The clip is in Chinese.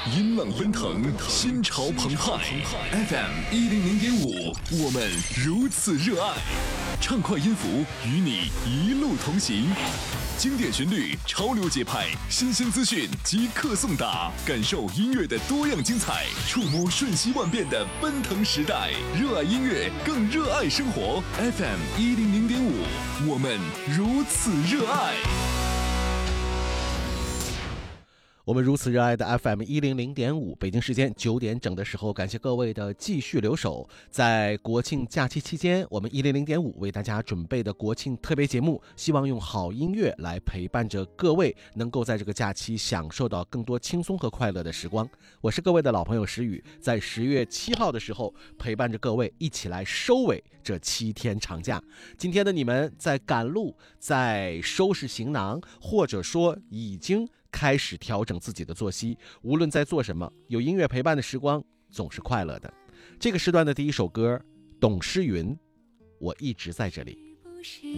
音浪奔腾，心潮澎湃。FM100.5，我们如此热爱。畅快音符与你一路同行，经典旋律，潮流节拍，新鲜资讯即刻送达，感受音乐的多样精彩，触摸瞬息万变的奔腾时代。热爱音乐，更热爱生活。FM100.5，我们如此热爱。 我们如此热爱的 FM100.5，北京时间9点整的时候，感谢各位的继续留守。在国庆假期期间，我们100.5为大家准备的国庆特别节目，希望用好音乐来陪伴着各位，能够在这个假期享受到更多轻松和快乐的时光。我是各位的老朋友石宇，在10月7号的时候，陪伴着各位一起来收尾这7天长假。今天的你们在赶路，在收拾行囊，或者说已经开始调整自己的作息，无论在做什么，有音乐陪伴的时光总是快乐的。这个时段的第一首歌，董诗云，我一直在这里。